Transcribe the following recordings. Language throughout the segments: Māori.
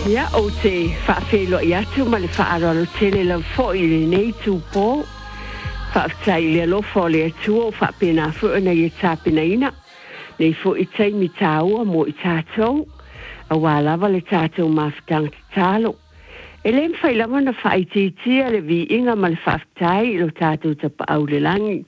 Ia o te whaafelo i atu ma le whaararo tene lau fo i le nei tūpō. Whaaftai le alofa o le atua o whaapena fuana i tāpena ina. Nei fo i taimi tāua mo i tātou. A wālava le tātou mawhitang te tālo. E le mwhai lama na whaititia le vi inga ma le whaaftai lo tātou tapa au le langi.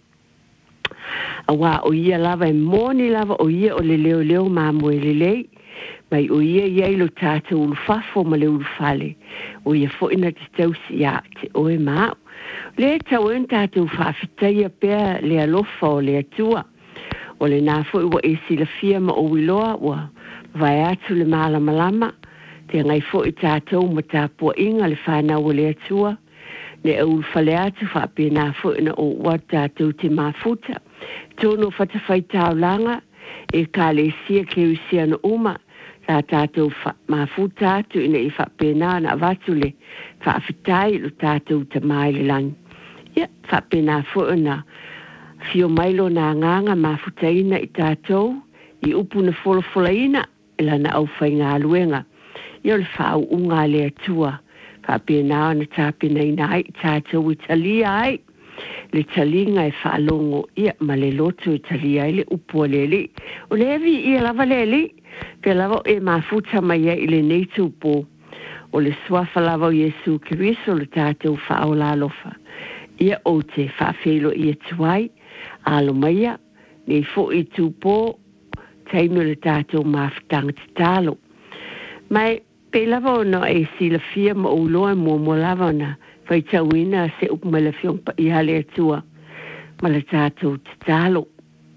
A wā o ia lava e mōni lava o ia o le leo leo māmue le lei. Mai o ia iai lo tātou ulu whafo ma le ulu whale. O ia fo ina te tausi ia te oe māu. Le tau en tātou whawhitaia pēr le alofa o le atua. O le nā fo iwa e sila fia ma o wiloa wa vai atu le maalama lama. Te ngai fo i tātou ma tāpua inga le whanau o le atua. Le ulu whale atu whape nā fo ina o wa tātou te mafuta. Tono whatawhai tāu langa e ka le sia keu sia na uma. Tā tātou mafuta atu ina i whapena na avatu le whaafitai lo tātou te mai le langi. Ia, whapena fuana fio mailo na nganga mafuta ina i tātou i upu na fola ina ila na au whai ngā luenga. Ia le whau unga le atua whapena na tāpena ina ai tātou i talia ai. Le talinga e whaalongo ia ma le loto i talia ai le upu le li. O le evi ia lava le li. Pe lava e mafuta mai i le nei tūpō. O le swafa lava o Yesu Kiriso le tātou whaola alofa. Ia o te whaafelo i atuai, alo maia, nei fo i tūpō, taimo le tātou mawhitanga te tālo. Mai, pe lava o no e sila fia ma o loa mua lava na whai tauina se upma le fiongpa i hale atua, ma le tātou te tālo.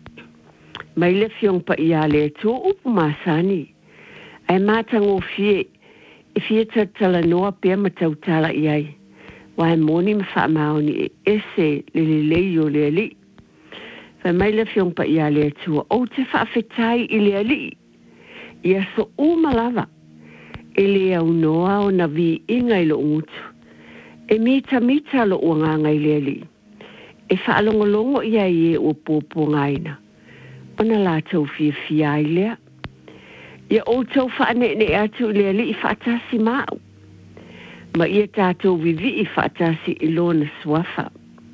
Mai le fiong pa ia le tō upu māsani. Ai mātango fie, e fie tatala noa pia matau tala iai. Wai moni ma wha maoni e ese le lei o le ali. Wai mai le fiong pa ia le tō, o te whaafetai i le ali. Ia so umalava. E le au noa o na vi inga i lo ngutu. E mita lo uanganga i le ali. E whaalongolongo ia i e o popo ngaina. Ona la tau fia i lea. Ia o tau whaane ne atu lea li i whaatasi mau. Ma ia tātou vivi i whaatasi i lona swafa.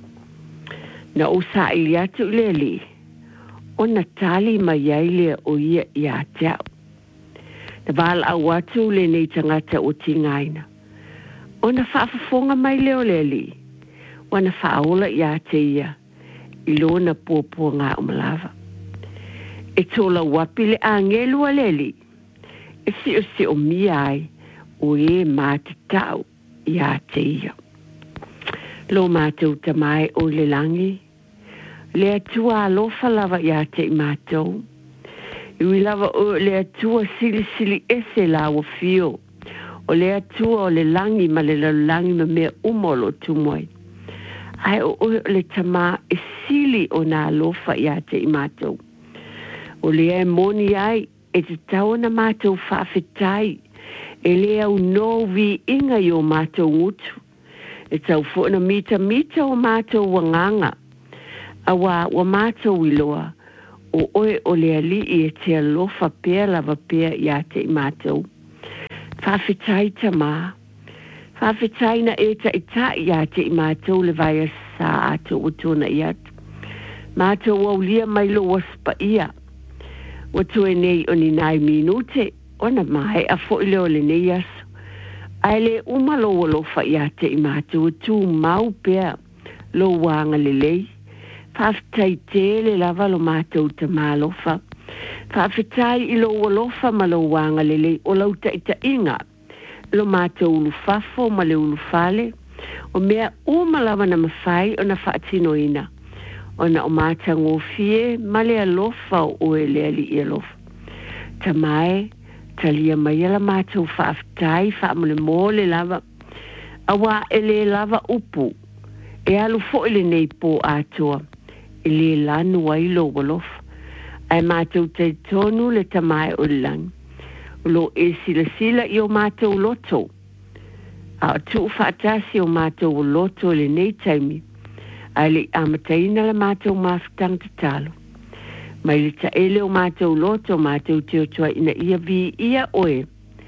Na o sa i li atu lea li. Ona tali ma iai lea o ia i a tau. Na vala au atu le nei tangata o tingaina. Ona whaafafonga mai leo lea li. Wana whaola i a te ia. I lona pōpua ngā umalava. E tola wapi le angelu aleli. E si o miai o e mati tau i a te ia. Lo mātou tamai o le langi. Le atua alofa lava i a te mātou. Iwi lava o le atua sili ese la o fio. O le atua o le langi ma le langi ma mea umolo tumoi. Ai o le tama e sili o na alofa i a te mātou. O le e moni ai, e te taona mātou whaafetai, e le au no vi inga i o mātou ngutu. E tau fuana mita o mātou wanganga. Awa wa mātou iloa, o oe o le ali i e te alofa pēr lava pēr i a te mātou. Whaafetai ta mā. Whaafetai na e ta ita i a te mātou le vai sa ato o tona i atu. Mātou au lia mai lo waspa ia. Watu e nei o ni nai minute, ona mai a fo i leo le nei asu. Ai le umalo o lo fa i ate i mātou tu mau pēr lo wanga le lei. Whaafitai tele lava lo mātou ta mālofa. Whaafitai i lo lofa ma lo wanga le lei o lau ta ita inga. Lo mātou ulu fafo ma le ulu fale. O mea umalawa na mawhai o na whaatino ina. Ona o mātango fie, male alofa o e lea li i alofa. Ta mai, ta lia mai ala mātou whaafitai, whaamole mōle lava. Awa e le lava upu, e alu fo ele nei pō atoa, e le lanu wailo walofa. Ai mātou te tonu le ta mai o lang. Lo e sila i o mātou loto. A tu whaatasi o mātou loto le nei taimi. Ai le amataina la mātou mawhitang te talo. Mai le ta ele o mātou loto mātou te otua ina ia vi ia oe.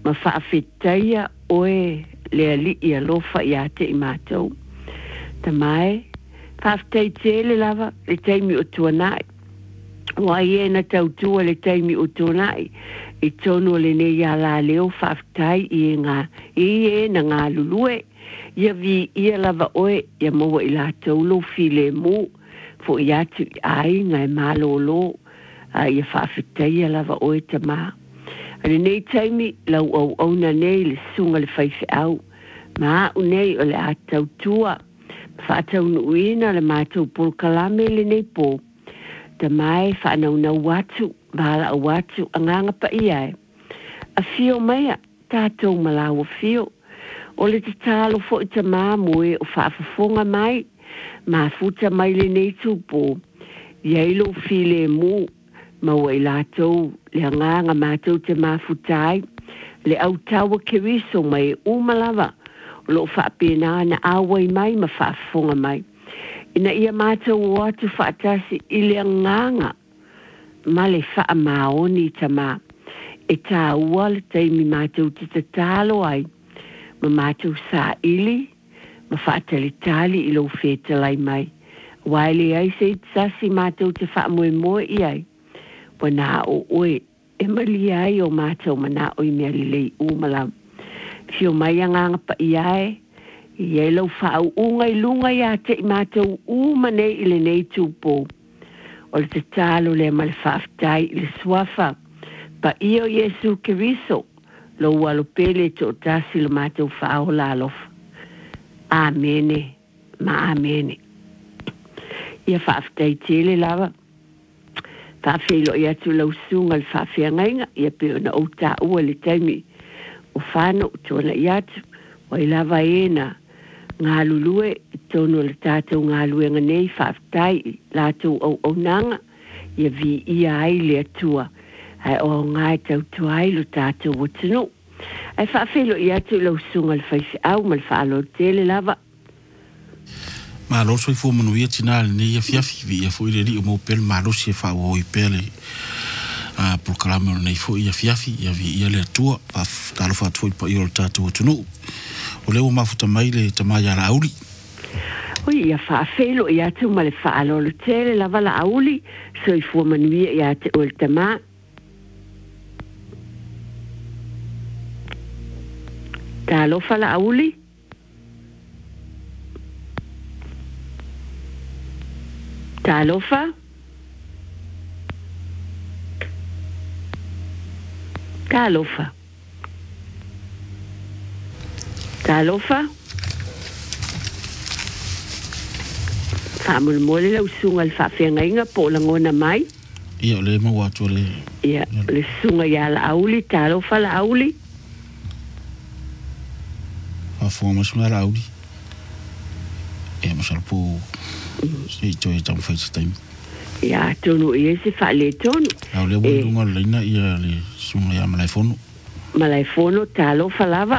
ma whaafetaia oe lea li ia lofa ia te i mātou. Ta mai, whaafetai tele lava le taimi o tuanai. Wa ie na tautua le taimi o tuanai. I tonu le ne ia la leo whaafetai i e na ngā lulue. Ia vi ia lava oe ia maua i la taulo file mu. Fo ia tu ai ngai malolo. Ia whaafetai ia lava oe ta maa. Ane nei taimi lau au na nei le sunga le whaife au. Maa u nei o le atau tua. Whaatau nuina le mātou pulkalame le nei pō. Ta mai whanau na watu, bala a watu, anganga pa iai. A fio mea, tātou malawa fio. O le te talo fo i ta maa moe o whaafafonga mai. Maa futa mai le nei tūpō. Iailo file mu. Maua i lātou, le anganga mātou te mafutai, le au tawa ke riso mai umalawa, lo whaapena na awai mai ma whaafonga mai. Ina ia mātou o atu whaatasi i le anganga, ma le whaamaoni ta mā. E tā ua le taimi mātou te tatalo ai, ma mātou sā ili, ma whaatali tali i lo whetalai mai. Waile ai se i tsasi mātou te whaamoe moe i ai. Wana o oe, e mali ai o mātou mana o i mea lilei umalam. Fio mai anganga pa i ai, i e lau whaau unga i lunga i a te i mātou umane i le nei tūpō. O le te talo le male whaaftai i le swafa, pa i o Yesu Keriso, lo walo pele to tasi le mātou whaau la alofa. Amene, ma amene. Ia whaaftai tele lava. Whawhelo i atu lau sunga le whawhiangainga, ia peo na o tā ua le taimi o whano tōna i atu, o i lava ena ngā lulue, tono le tātou ngā luenga nei whawhtai, lātou au nanga, ia vi ia ai le atua, ai o ngai tau tuai lo tātou o tino. Ai whawhelo i atu lau sunga le whaifi au, ma le whaalo tele lava. Ma lo so fu manu ia tina ne ia fiafi ia fo ile ri o mo pel ma lo se fa o i pele a por kalama nei fo ia fiafi ia vi ia le tua pa talo fa tu pa io tatu tu no o le o ma futa mai le tama ya la auli o ia fa felo ia tu ma le fa lo tele la vala auli so i fu manu ia te o tama talo fa la auli Talofa? Talofa? Talofa? Whamul mole lau sunga le whawhiangainga po langona mai. Ia le ma watu le... Ia, le sunga ia la auli, talofa la auli. Whafonga masunga la auli. Ia masalpo... Si to e tam fai time. Ya tonu e se fa le tonu. Au le wonga le ina ia le sunga ya malaifono. Malaifono talo falava.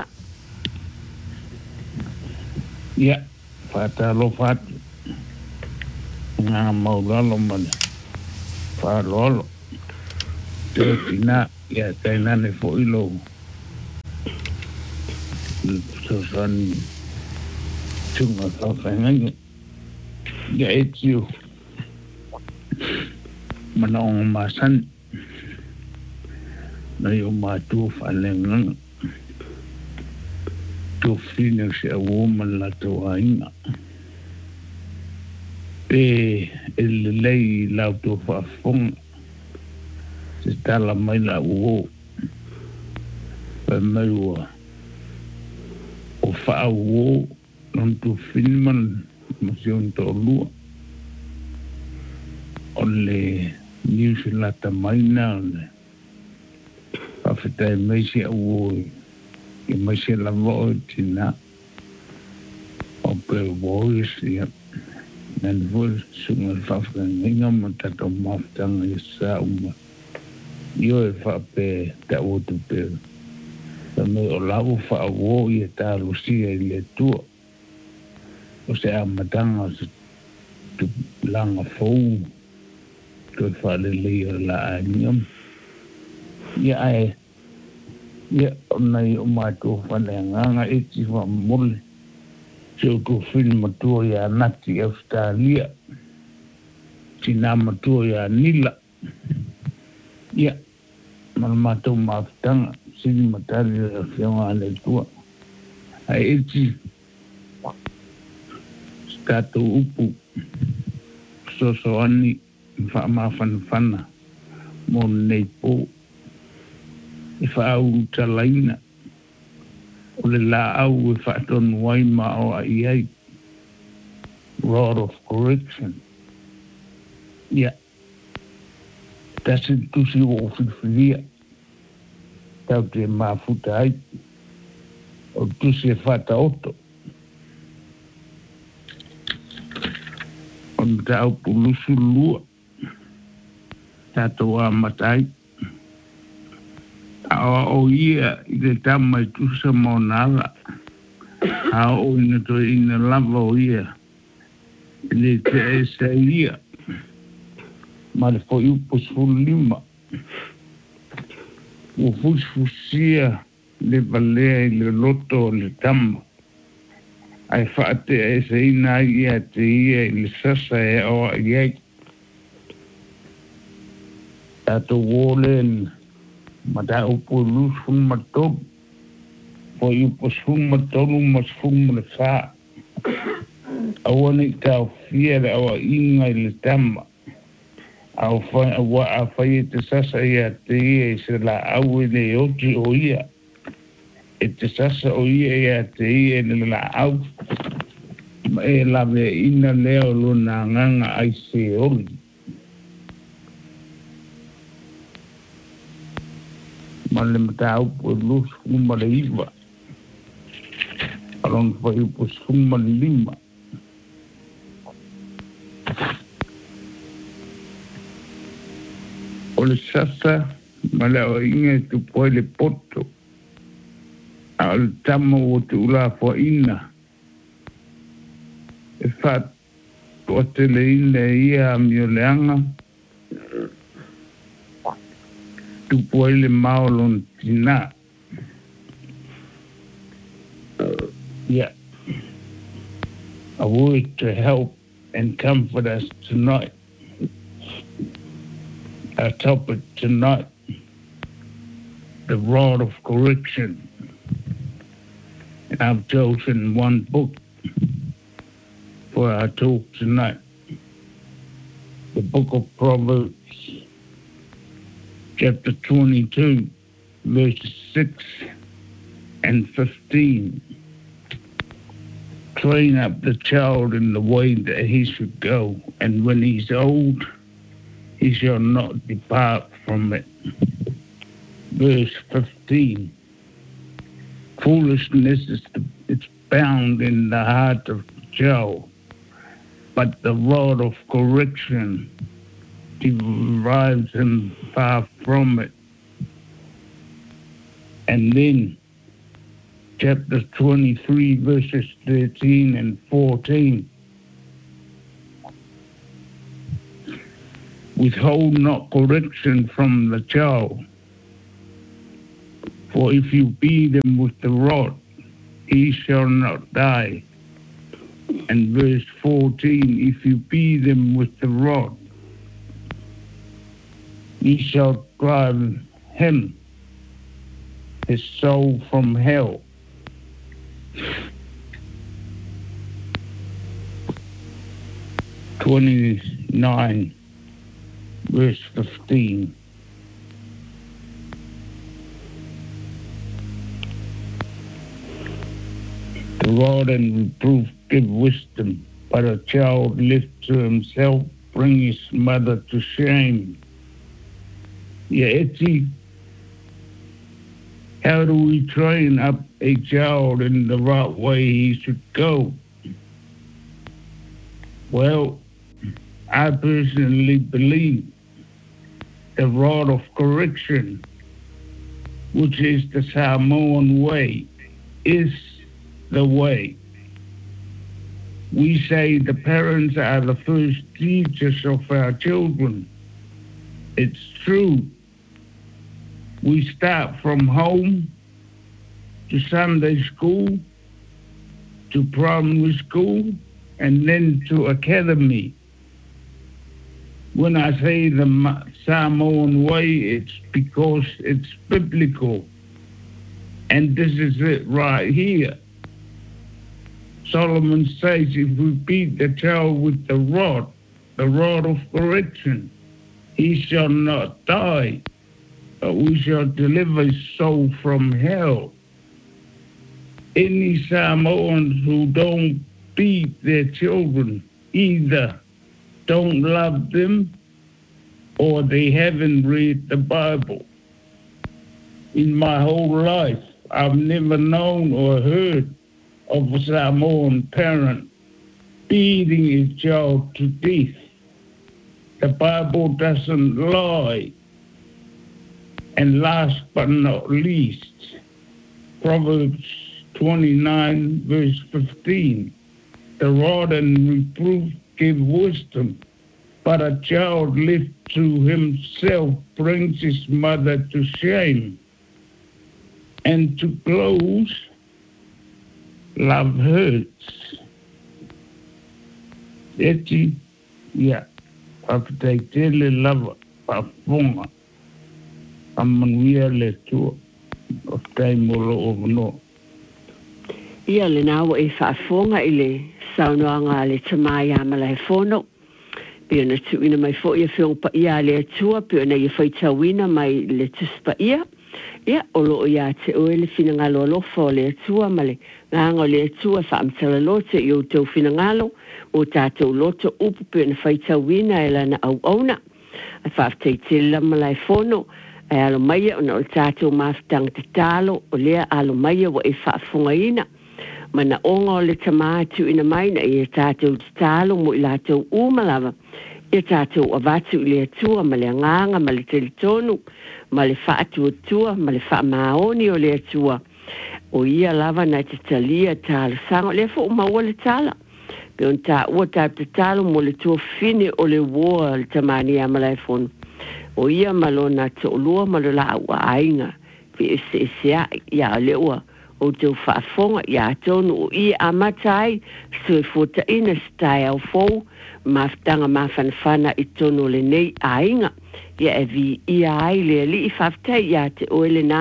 Ya, fa talo fa. Nga maulalo mane. Fa lolo. Te tina ya taina ne fo ilo. So san tunga fa ngangi. Ya itu manong masan na yung matu falengang to finish a woman la to ainga pe el lei la to fa fong se tala mai la wo pe mai wo o fa wo non to filman Masih to lu oleh news la tamaina after mesi awo mesi la votina ope voice ya nan voice sungal fafka ngam matato maftang isa yo fa pe ta wotu pe me olavu fa wo ya ta lucia le tu o sea matanga tu langa fou tu fa le la anyam ya ai Ia, nei o mātou whanenganga e ti wha mole. Se o ko whini matua ia nati Australia. Tina matua ia nila. Ia, mana mātou mawhitanga. Sini matari a whionga ane tua. Ai e ti tātou upu. Soso ani wha mawhanawhana. Mō nei pō. E whaau talaina. O le la au e whaatonu wai ma o a iai. Rod of correction. Ia. Tasi tusi o whiwhiria. Tau te mafuta ai. O tusi e whata oto. O tau pulusu lua. Tato a matai. Awa o ia I te tama I tusa maunala. A o ina to ina lava o ia. I te esa ia. Ma le fo iupos fulima. O fusfusia le valea I le loto o le tama. Ai whaate esa ina ia te ia I le sasa e o iai. Tato wolen. Mata upo lus fun matop. Po iupos fun matolu mas fun le wha. Awane tau fiera awa inga I le tama. Au whai te sasa ia te ia I se la au I le oti o ia. E te sasa o ia te ia I le la au. Ma e lawe ina leo luna nganga ai se oli. Ma le mata upo lus fuma le iwa. Alon whai upo fuma le lima. O le sasa, ma le o inga tu poe le poto. A o le tama o te ula fo ina. E what, o te le ina ia a mio leanga. Tu poe le maolon tina. Yeah. A word to help and comfort us tonight. Our topic tonight, the rod of correction. And I've chosen one book for our talk tonight. The book of Proverbs, chapter 22, verses 6 and 15. Train up the child in the way that he should go, and when he's old, he shall not depart from it. Verse 15. Foolishness it's bound in the heart of the child, but the rod of correction derives him far from it. And then, chapter 23, verses 13 and 14. Withhold not correction from the child, for if you beat him with the rod, he shall not die. And verse 14, if you beat him with the rod, he shall drive him, his soul from hell. (29) verse 15. The rod and reproof give wisdom, but a child left to himself bring his mother to shame. Eti, how do we train up a child in the right way he should go? Well, I personally believe the rod of correction, which is the Samoan way, is the way. We say the parents are the first teachers of our children. It's true. We start from home to Sunday school, to primary school, and then to academy. When I say the Samoan way, it's because it's biblical. And this is it right here. Solomon says, if we beat the child with the rod of correction, he shall not die, but we shall deliver his soul from hell. Any Samoans who don't beat their children either don't love them or they haven't read the Bible. In my whole life, I've never known or heard of a Samoan parent beating his child to death. The Bible doesn't lie. And last but not least, Proverbs 29 verse 15, the rod and reproof give wisdom, but a child left to himself brings his mother to shame. And to close, love hurts. Eti, yeah, after lava, pafunga, amanuia le tua, of time of no. Ia le nawa e whaafonga i le saunoanga le tamai ama le fono. Pia na tuina mai fo ia whiong pa ia le atua, pia na ia whaitawina mai le tuspa ia. Ia olo ia te oe le finangalo alofa o le atua ma le nganga le atua whaamtala lote i o tau finangalo o tātou loto upu pia na whaitawina e lana au auna. A whaafteitela ma lai fono. E alo maia o na o tātou maafutanga te talo o lea alo maia wa e whaafonga ina. Mana onga o le tamātu ina mai na i tātou te talo mo i lātou umalawa. I tātou avatu i le atua ma le nganga ma le telitonu ma le whaatua tua ma le whaamaoni o le atua. O ia lava na te talia tāla sanga le fo maua le tala. Pe on tā ua tātou te talo mo le tua fine o le woa le tamani a malai fono. O ia malona te olua malola ua ainga. Pe ese ia leua. O tau whaafonga ia tonu o i amatai sui futa ina stai au fau maftanga mawhanawhana i tonu le nei ainga ia e vi ia ai le li i whaftai ia te oele nā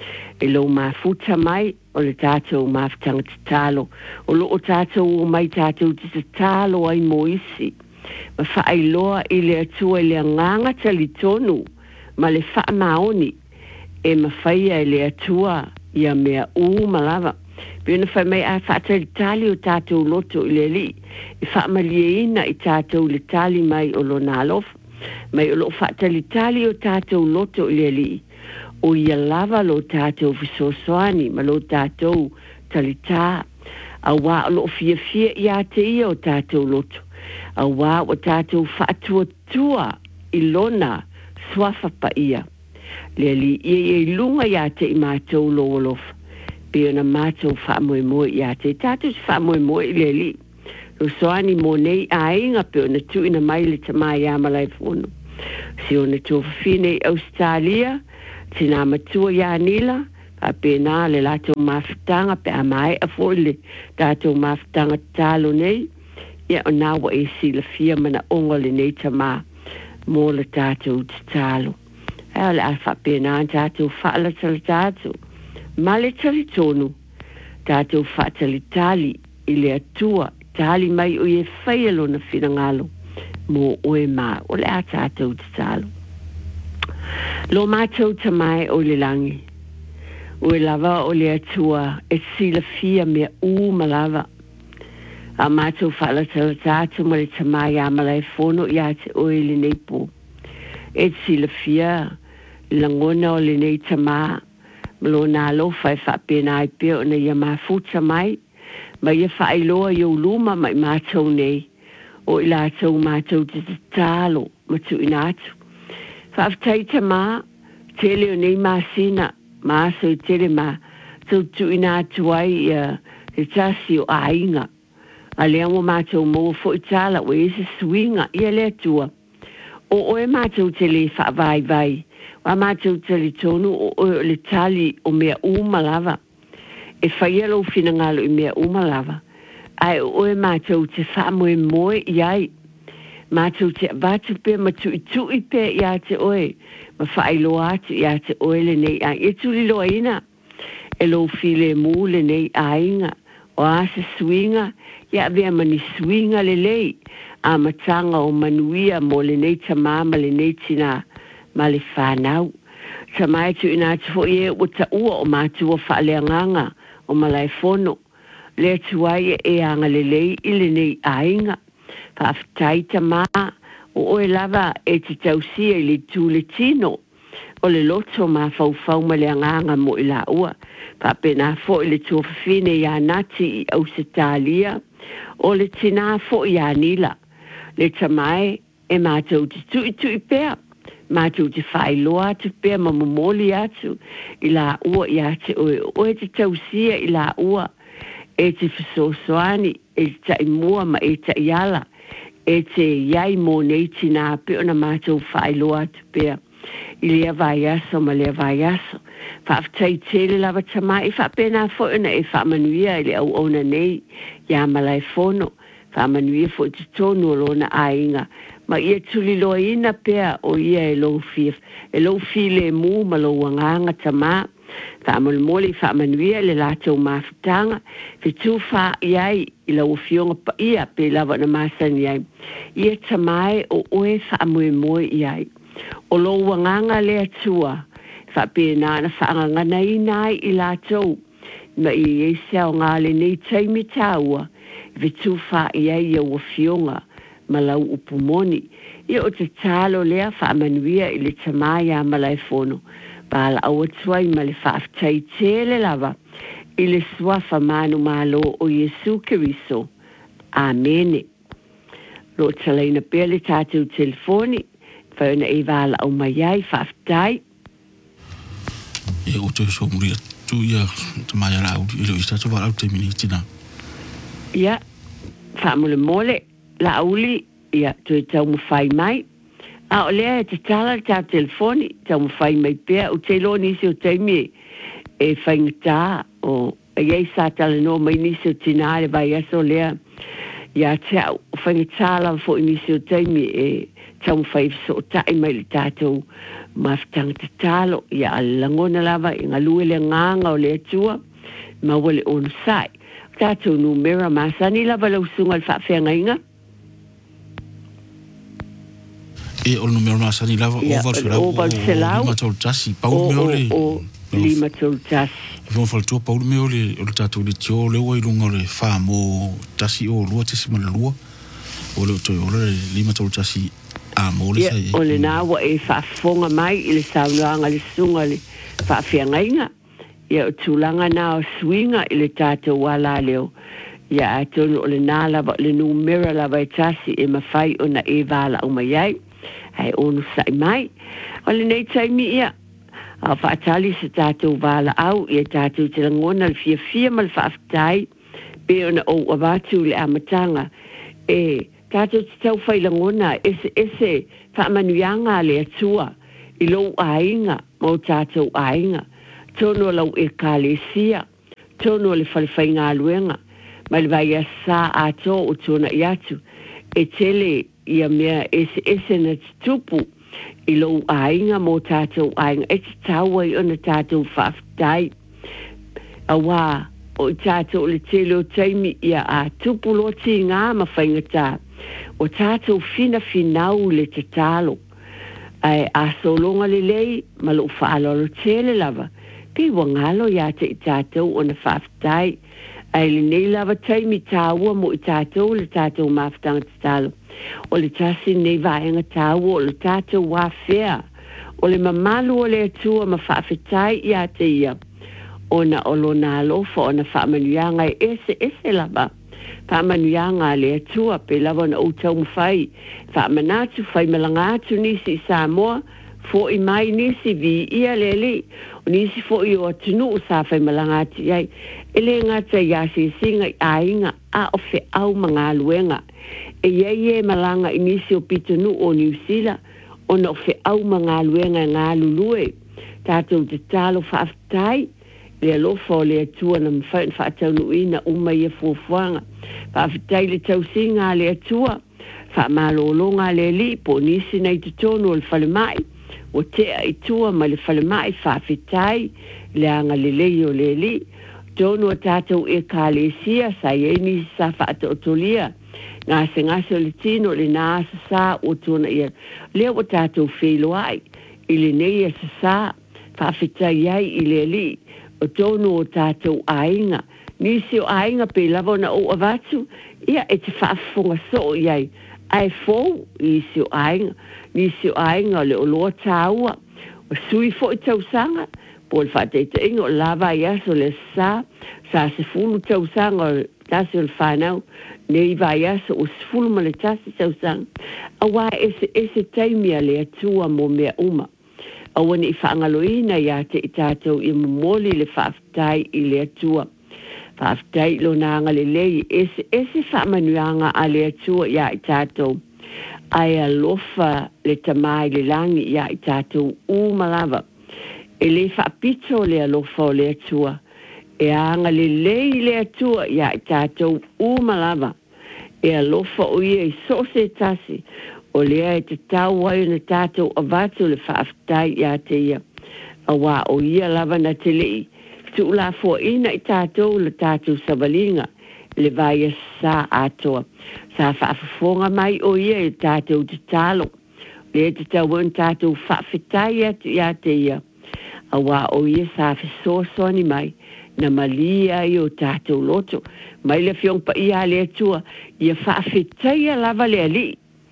e lo mafuta mai o le tātou maftanga te talo o lo o tātou o mai tātou te talo ai moisi ma whaailoa i le atua i le nganga tali tonu ma le wha maoni e mawhaia i le atua ia mea malava. Pena whai mai a whaatari tali o tātou loto i le li. I whaamalie i tātou le tali mai o lo nālof. Mai o lo whaatari tali o tātou loto i le li. O ia lava lo tātou fisosoani, ma lo tātou talita. A wā o lo fia i a te ia o tātou loto. A wā o tātou whaatua tua i lona swafa pa ia. Le li i lunga ia te i mātou lo olof. Pia na mātou whaamoe ia te. Tātou si whaamoe i le li. Lo soani mo nei a inga pia na tuina mai le tamai a malai fono. Si o na tua whine i Australia, tina matua ia nila, a pia nā le lātou mawhitanga pe a mai a fōle tātou mawhitanga tālo nei. Ia o nā wa e sila fia mana onga le nei tamā mō le tātou te tālo. Ale a whapena tātou whaala tala tātou. Ma le tali tonu, tātou whaatali tali i le atua, tali mai o e whaialo na whinangalo, mō oe mā, o le a tātou te talo. Lo mātou tamai o le langi, o e lava o le atua, e sila fia mea malava. A mātou whaala tala tātou ma le tamai a malai fono i a te oe le neipo. E sila fia, langona o le nei tamā, malo nā lofa e whapena ai pia o na ia mafuta mai, ma ia whaailoa i o luma mai mātou nei, o i lātou mātou te tālo, matu inatu. Whaaftai tamā, tele o nei māsina, māso i tele mā, tau tu inatu ai te tasi o ainga, a lea mo mātou mō fo i tāla, o e se swinga, ia lea tua. O e mātou tele whaavai vai, wa mātou tali tonu o le tali o mea malava. e whaialo whina ngalo I mea umalawa. Ai oe mātou te whamoe moe I ai. Mātou te abatu pe ma tui pe ia te oe. Ma whailo atu ia te oe le nei a. E tuli loa ina. E lo file mu le nei a inga. O asa swinga. Ia vea mani swinga le lei. A matanga o manuia mo le nei tamama le nei tina. Ma le whanau. Tamai tu ina te fo ie o ta ua o mātua whaaleanganga. O malai fono. Le tuai e anga le lei I le nei a inga. Whaftai ta maa, o oe lava e te tausia I le tūle tino, o le loto maa whau ma le anganga mo I la ua, whapena fo I le tuawhine ia nati I Ausitalia, o le tina fo ia nila, le tamae e mātou te tui pēr, mātou te whailoa te pēr ma momoli atu, I la ua ia te oe te tausia I la ua, e te whasosoani, e te taimua ma e te iala, e te iai mō nei tina pe ona mātou whailoa te pēr. I lea vai aso ma lea vai aso. Whaaftai tele lava tamai, whapena fo ona e whamanuia I le au ona nei, ia malai fono, whamanuia fo te tonu o lona ainga. Ma ia tuli loa ina pēr o ia e lo file mu ma lo wanganga tamaa, Whamolmoli whamanuia le lātou mawhitanga, whitu wha iai I lau whionga pa ia pe lawa na masani iai. Ia tamai o oe whamue moe iai. O lo wanganga le atua, whapena na whaangangana inai I lātou, ma I eisa o ngā le nei taimi tāua, whitu wha iai ia whionga, ma lau upumoni. Ia o te tālo lea whamanuia I le tamai a malai fono. Pala au atuai ma le whaaftai tele lava I le swafa manu malo o Yesu Keriso. Amene. Lo talaina pia le tātou telefoni, whauna e wala au mai ai whaaftai. E o te so muria tu ia te mai ara au I lo I tātou wala au te minitina. Ia, whaamule mole, la auli, ia, tu e tau mu whai mai. A o lea e te tala ta telefoni, tau mwhai mai pēr, o te lo nisi o teimi e whaingatā, o e iei sa tala no mai nisi o tinare vai aso lea, ia te au whaingatā la fo I nisi o teimi e tau mwhai so o tai mai le tātou mawhitanga te talo, ia a langona lava I ngā lue le nganga o lea tua, ma wale onu sai. Tātou numera masani lava lau sunga le whawhenga inga. E o numero masani lava o Valselau lima tolu tasi Paul meole o lima tolu tasi Vão faltou Paul meole o tatou le tio le oi lunga le fa mo tasi o lua tesi mana lua o le to o le lima tolu tasi a mo le sai o le nawa e fa fonga mai I le saunanga le sunga le fa fiangainga ia o tulanga na o swinga I le tatou wala leo ia atonu o le nala le numero lava tasi e mafai ona e vala o mai ai ai onu sai mai. O le nei taimi ia. A whaatali se tātou wala au, ia tātou te langona le fia ma le whaaftai, pe ona o awatu le amatanga. E tātou te tau whai langona, ese whaamanuianga le atua, I lou ainga, mo tātou ainga. Tono lau e kālesia, tono le whalewhai ngā luenga, mai le vai a sā ato o tona I atu, e tele ia mea ese na tupu I lo ainga mo tātou ainga e te taua I ona tātou whaaftai a wā o tātou le tele o taimi ia a tupu lo ti ngā ma whaingatā o tātou finau le te talo ai a solonga le lei ma lo whaalolo tele lava ki wangalo ia te tātou ona whaaftai ai le nei lava taimi tāua mo I tātou le tātou mawhtanga te talo o le tasi nei vaenga tāua o le tātou wāwhea o le mamalu o le atua ma whaafetai ia te ia ona o lona alofa ona whaamanuianga ese lava whaamanuianga le atua pe lava na utau mwhai whaamanatu whai malanga atu nisi I Samoa fo I mai nisi vi ia lele o nisi fo I o atunu o sa whai malanga atu iai ele ngata ia singa I ainga a o fe au mga luenga e iei malanga inisi o pitonu o New Zealand o na fe au mga luenga ngā lulue tātou te talo whaaftai le alofa o le atua na mwhain whaataunuina uma ia fuafuanga. Whaafitai le tausinga le atua, whaamalolonga le li, po nisi nei tutonu o le whale mai, o tea i tua ma le whale mai, whaafitai le anga le lei o le li, tonu o tātou e ka le sia, sa ie nisi sa whaatautolia, ngā se ngase o le tino le nāsa sa o tuna ia, leo o tātou whilo ai, i le nei a sa, whaafitai ai i le li, o tonu o tātou ainga, nisi o ainga pe lava na o avatu, ia e te whaafunga so iai, ai fōu i si o ainga, nisi o ainga le o loa tāua, o sui fo i tausanga, po le whaatete ingo o lava i aso le sa se fulu tausanga o tasi o le whanau, ne i vai aso o sifulu ma le tasi tausanga, awa ese taimia le atua mo mea uma, awa ni whaangaloina ia te i tātou i momoli le whaafitai i le atua. Whaafitai lo nanga le lei, ese whaamanuanga a le atua ia i tātou. Ai alofa le tamai le langi ia i tātou umalava. E le whaapito le alofa o le atua. E anga le lei le atua ia i tātou umalava. E alofa o ia i sose tasi. O lea e te tau wai na tātou avatu le whaafitai ia te ia. Awa o ia lava na te lei. Tu la fo ina i tātou le tātou savalinga. Le vai sa atoa. Sa whaafafonga mai o ia i tātou te talo. Le te tau wan tātou whaafitai ia te ia. Awa o ia sa whasosoani mai. Na malia i o tātou loto. Mai le fiong pa ia le atua. Ia whaafitai ia lava le ali.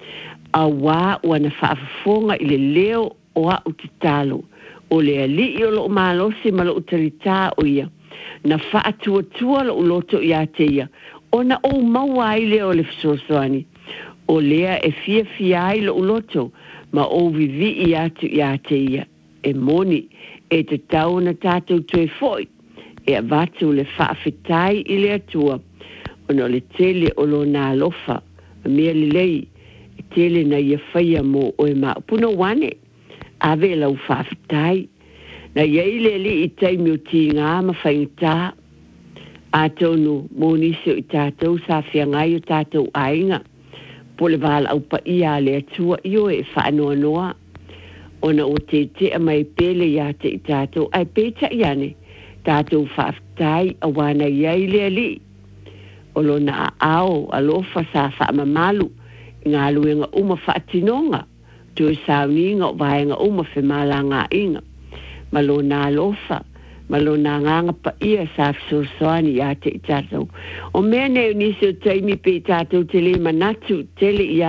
Awa wana whaafafonga i le leo o au te talo. O le ali i o lo malosi ma lo utarita o ia. Na whaatua lo loto ia te ia. O na o maua ai leo le fisosoani. O lea e fia ai lo loto. Ma o vivi i atu ia te ia. E moni e te tau na tātou tue foi. E avatu le whaafitai i le atua. O no le tele o lo nā lofa. Mea le lei. Tele na ia whaia mo o e maupuna wane, ave lau whaafitai. Na iei le li i taimi o ti ngā ma whaingita, a tonu mo nisi o i tātou sa whiangai o tātou ainga, po le wala au pa ia le atua i o e whaanoa noa. Ona o te a mai pele ia te i tātou, ai peta iane, tātou whaafitai a wana iei le li. O lo na ao, alofa sa whaamamalu, ngā luenga uma whaatinonga, tu e sauninga o vaenga uma whemalanga inga. Malo nā lofa, malo nā nganga pa ia sa fisosoani ia te i tātou. O mea neo nisi o taimi pe i tātou te le manatu, tele i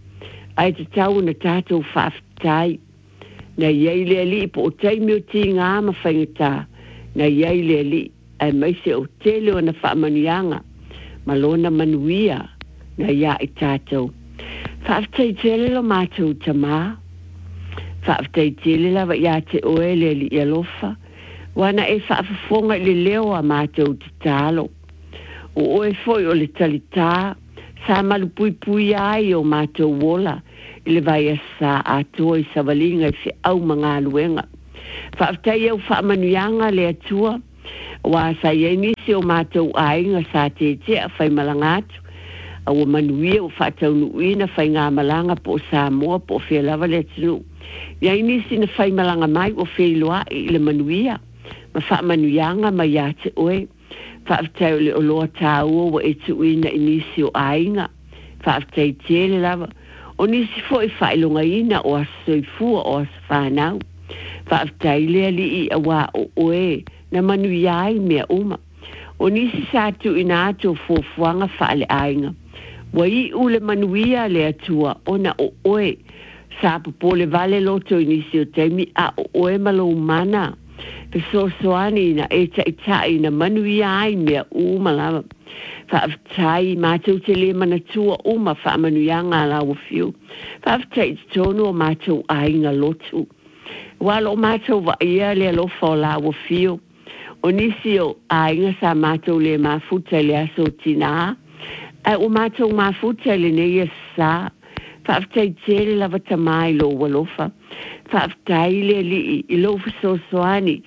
ai te tau na tātou whaafitai. Na iei le li po o taimi o ti ngā ma whaingata, na iei le li, ai maise o tele o na whaamanianga, malo na manuia, na ia i tātou. Whaafitai tele lo mātou tamā. Whaafitai tele lawa ia te oe le li alofa. Wana e whaafafonga le leo a mātou te tālo. O oe foi o le talitā. Sa malu pui ai o mātou wola. Ile vai a sa atoa i savalinga i se au mga luenga. Whaafitai au whaamanuianga le atua. Wa sa ienisi o mātou ainga sa te a whai malangatu. Awa manuia o whaataunuina whai ngā malanga po Samoa po whea lava le tunu. Ia inisi na whai malanga mai o whea iloa i le manuia. Ma wha manuianga ma ia te oe. Whaafitai o le o loa tāua wa e tuina inisi o ainga. Whaafitai tele lava. O nisi fo i whailonga ina o asoifua o aswhanau. Whaafitai lea li i awa o oe na manuia ai mea uma. O nisi sātu ina ato fuafuanga whaale ainga. Wai ule manuia le atua ona o oe sa popole vale loto inisi o taimi a o oe malo mana pe soani na eta na manuia ai mea malama whaafitai mātou te le manatua uma whaamanuianga la o fiu whaafitai te tono o mātou ainga lotu walo mātou wa ia le alofa o la o fiu o nisi o ainga sa mātou le mafuta le aso tina o mātou mafuta le neia sa, whaafitai tele lava tamai lo walofa, whaafitai le li i lo fisosoani,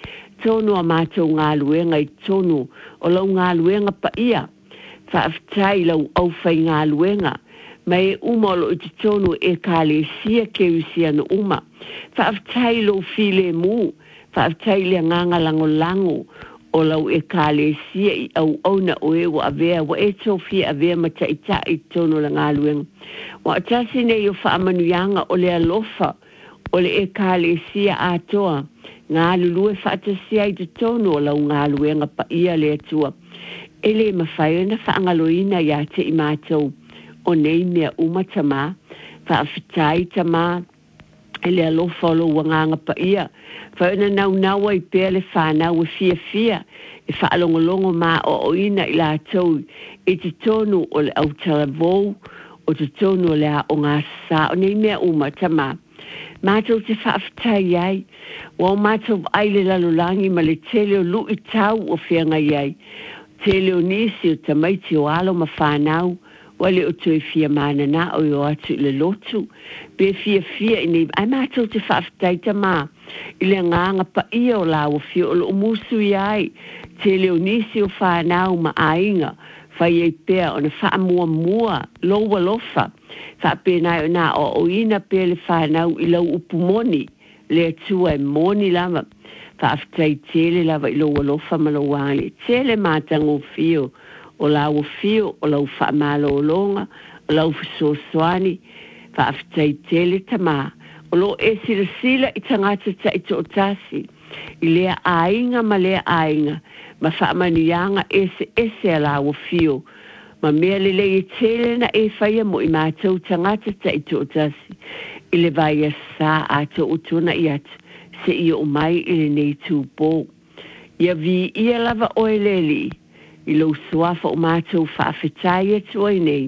tonu a mātou ngā luenga I tonu o lau ngā luenga pa ia. Whaafitai lau au whai ngā luenga. Mai umolo I te tonu e ka le sia ke usia no uma. Whaafitai lau file mu. Whaafitai le nganga lango lango. O lau e ka le sia I au auna o e wa avea. Wa e tofia avea mata I ta I tonu la ngā luenga. Wa atasi nei o whaamanuianga o le alofa. O le e ka le sia atoa. Ngā lulue whaatasia I te tonu o lau ngā luenga pa ia le atua. Ele mawhaiona whaangaloina ia te I mātou. O nei mea umatama. Whaafitai tama. Ele alofa o lo wanganga pa ia. Whaona naua I pēr le whanau e fia. E whaalongolongo mā o ina I la tau. E te tonu o le autaravou. O te tonu o le a o ngā sa. O nei mea umatama. Mātou te whaafitai ai. Wa mātou aile lalulangi ma le tele o lui tau o whianga iai. Tele o nisi o tamaiti o alo ma whanau. Wale o tui fia mana na o yo atu le lotu. Be fia I nei. Ai mātou te whaafitai ta mā. I le nganga pa ia o la o fia o lo umusu iai. Tele o nisi o whanau ma ainga. Whai ei pēr o na whaamua mua. Loa lofa. Whaapenai o nā o ina pē le whanau I lau upumoni. Le atua e moni lava. Whaafitai tele lava I loa lofa ma lau wāle. Tele mātango fio. O lau fio, o lau whaamalo o longa. O lau fisosoani. Whaafitai tele tamā. O lo e sila I tangata ta I to otasi. I lea ainga ma lea ainga. Ma whaamanianga ese a lau fio. Ma mea lele I tele na e whaia mo I mātou tangata ta I to otasi. I le vai a sa a to utuna I atu. Se I o mai I le nei tūpō. Ia vi ia lava o e leli. I lo suafa o mātou whaafetai atu ai nei.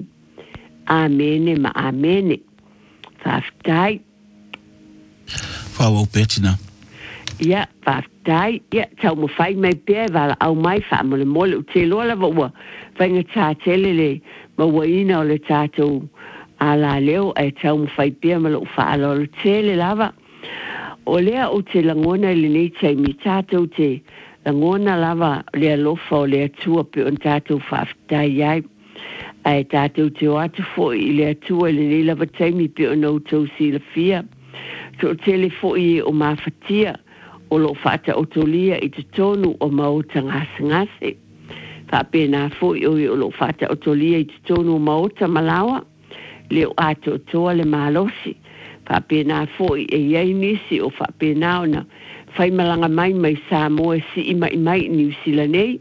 Amene ma amene. Whaafetai. Whawau petina. Ia, whaafetai. Ia, tau mo whai mai pēr wala au mai whaamole mole. U te loa lava ua. Whainga tātele le mawaina o le tātou a la leo. E tau mo whai pēr ma lo whaalo le tele lava. O lea o te langona le nei tai mi tātou te langona lava le alofa o le atua pe on tātou whaafetai iai. Ai tātou te o atu fo I le atua le nei lava taimi pe on au tau si la fia. So tele fo I o mawhatia o lo whaata o tolia I te tonu o maota ngase. Whaapena fo I o lo whaata o tolia I te tonu o maota malawa. Le o ato toa le malosi. Whaapena fo I e iei nisi o whaapena ona. Whai malanga mai Samoa si I mai New Zealand nei.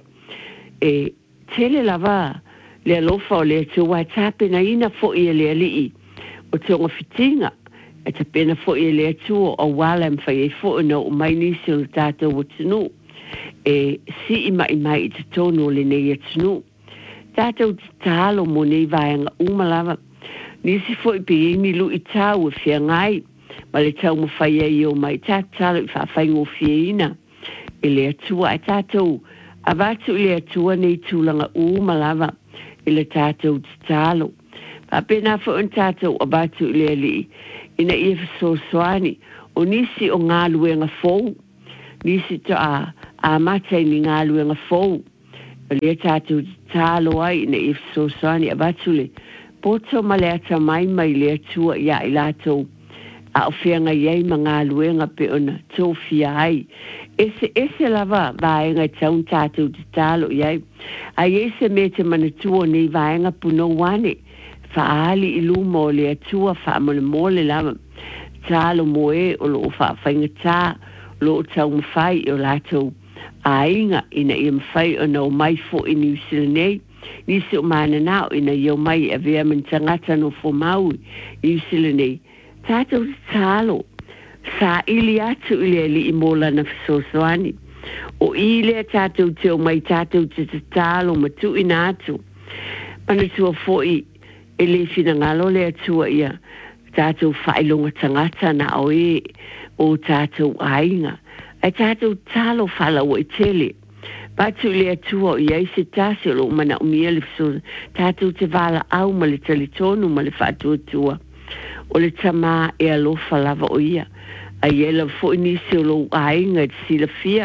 E tele lava le alofa o le atua tāpena ina fo I le alii. O tonga fitinga. E tāpena fo I le atua o wala mwhai e fo no o mai nisi o le tātou o tunu. E si I mai te tono le nei atunu. Tātou te tālo mo nei vaianga umalava. Nisi fo I peini lu I tau e whia ngai. Ma le tau mo whai e o mai tātalo I whawhai ngō whieina. E le atua e tātou. A vātu I le atua nei tūlanga malava. I le tātou te tālo. Whapena fo un tātou a vātu I le ali. Ina ia whasosoani. O nisi o ngā luenga fōu. Nisi to a matai ni ngā luenga fōu. O le tātou te tālo ai. Ina ia whasosoani a vātu le. Poto ma le ata mai le atua ia I lātou. A o whianga iei ma ngā luenga pe ona tōwhia ai. Ese lava vaenga taun tātou te tālo iei. Ai ese me te manatua nei vaenga puno wane. Whaali I lumo le atua whaamole mole lava. Tālo moe o lo whaawhainga tā. Lo tau mwhai o lātou. Ainga ina I mwhai o nau mai fo I New Zealand nei. Nisi o mana nao ina iau mai a vea man tangata no fo maui New Zealand nei. Tātou te tālo, sa ili atu ili ali I mola na fisosoani. O ile tātou te o mai tātou te tālo matu ina atu. Mana tua foi e le fina ngalo le atua ia. Tātou whailonga tangata na oe o tātou ainga. Ai tātou tālo whala o I tele. Patu le atua o iai se tāsi o lo mana umia le fisosoani. Tātou te wala au ma le talitonu ma le whaatua tua. O le tama e alofa lava o ia. A iela fo inisi o lo ainga te sila fia.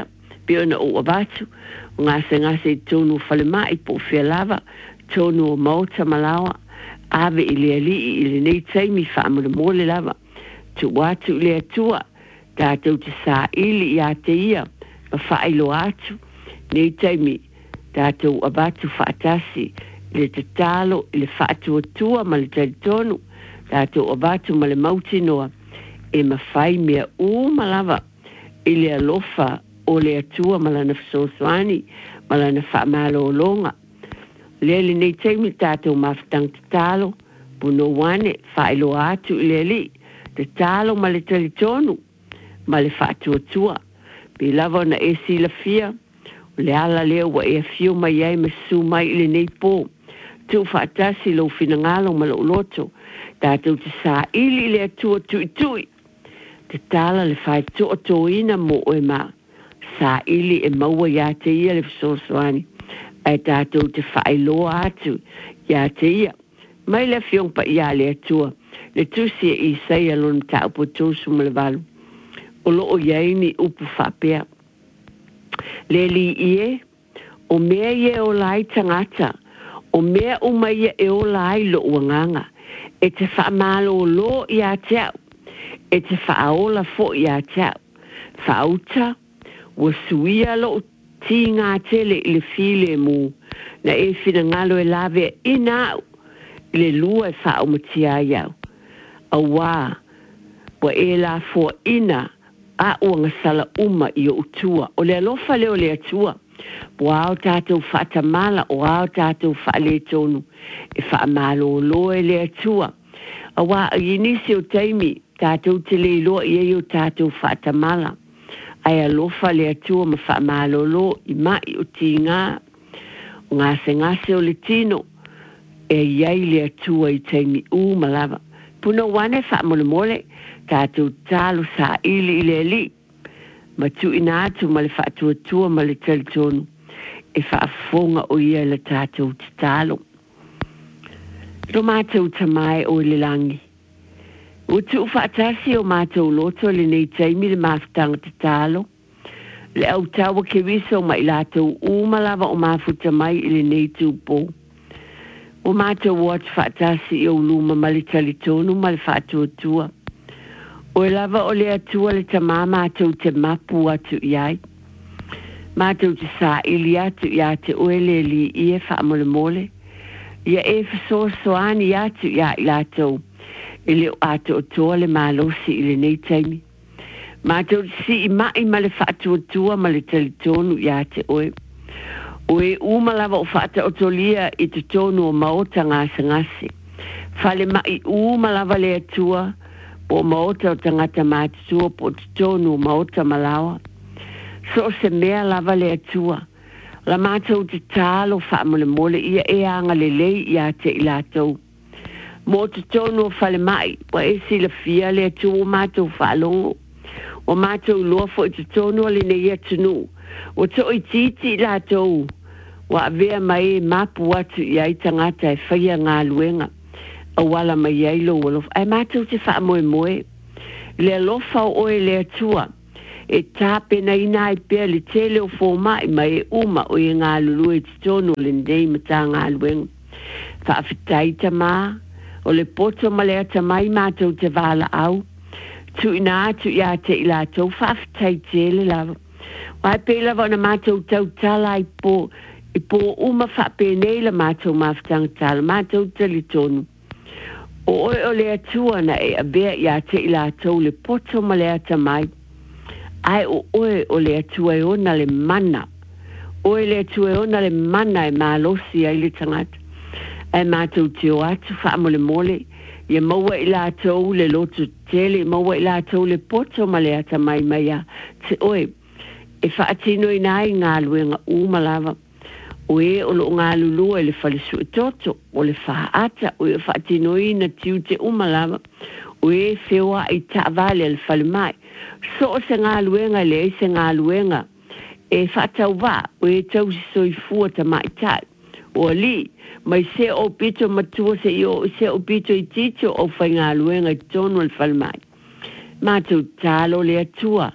piona o abatu ngase tonu falemai po fialava tonu o mauta malawa ave ili nei taimi whaamura mole lava tu watu le atua tātou te sā ili ia te ia ma whaelo atu nei taimi tātou abatu whaatasi le te talo le whaatua tua ma le taritonu tātou abatu ma le mauti noa e ma whai mea malava i le alofa o le atua ma lana whasosoani ma lana whaamalo longa le nei taimi tātou mawhtang te talo puno wane whaelo atu i le li te talo ma le taritonu ma le whaatua tua pe lava na e si la fia le ala leo wa e fio mai ai ma su mai i le nei pō tu whaatasi lo finangalo ma lo loto tātou te sā ili le atua tui te tala le whai to ina mo o e ma sā ili e maua ia te ia le whasosoani ai tātou te whai loa atu ia te ia mai le fiong pa ia le atua le tusi e i sei alon ta upo tosu ma le valu o loo iaini upu whapea le li ie o mea ie o lai tangata o mea o mai e o lai lo uanganga e te whaamalo lo ia te au e te whaaola fo ia te au whauta wa suia lo ti ngā tele i le file mu na e whina ngalo e lawe ina au i le lua e whao matia iau a wā wa e la fo ina a uanga sala uma i o utua o le alofa leo le atua wa au tātou whaatamala o au tātou whaale tonu e whaamalo lo e le atua a wā a inisi o taimi tātou te le loa i e o tātou whaatamala ai alofa le atua ma whaamalo lo i mai o ti ngā ngase o le tino e iai le atua i taimi malava puno wane whaamole mole tātou tālo sā ili li ma tu ina atu ma le whaatua ma le taritonu e whaafonga o ia le tātou te tālo ro mātou tamai o le langi o tu whaatasi o mātou loto le nei taimi le mawhtanga te tālo le au tawa ke wiso ma i lātou malava o mafuta mai i le nei tūpō o mātou wat whaatasi o luma ma le taritonu ma le whaatua o e lava o le atua le tamā mātou te mapu atu iai mātou te sā ili atu ia te oele li i e whaamole mole ia e whasosoani atu ia i lātou i leo atu o toa le mālosi i le nei taimi mātou te si i mai ma le whaatua ma le taritonu ia te oe o e lava o whaata o tolia i te tonu o maota ngase whale mai lava le atua po maota o tangata mātua po te tonu o maota malawa so se mea lava le atua la mātou te tālo whaamole mole ia e anga le lei ia te i lātou mo te tonu o whale mai wa e si la fia le atua o mātou whaalongo o mātou loa fo i te tonu o le nei atunu o to i titi i lātou wa avea mai e mapu atu ia i tangata e whaia ngā luenga a wala mai ai lo wolof ai mātou te wha moe le alofa o e le atua e tāpe na ina i pia le tele o fō mai mai e uma o i ngā lulu e titono le ndei mata ngā luenga wha awhitai ta mā o le poto ma le ata mai mātou te wala au tu ina atu ia te i lātou wha awhitai tele lava wai pe lava na mātou tau tala i po uma wha penei la mātou mawhtanga tala mātou tali tonu o le atua na e abea ia te i lātou le poto ma le ata mai ai o le atua e ona le mana le atua e ona le mana e mālosi ai le tangata ai mātou te o atu whaamole mole ia maua i lātou le loto tele maua i lātou le poto ma le ata mai a te oe e whaatino i nai ngā luenga malava o e o lo ngā lulu e le whalisu e toto o le whaata o e whaatino i na tiu te malava o e whioa i taavale al whale mai so o se ngā luenga le e se ngā luenga e whaatau wā o e tau si soi fua ta mai tai o li mai se o pito matua se o pito i tito o whai ngā luenga i tonu al whale mai mātou tālo le atua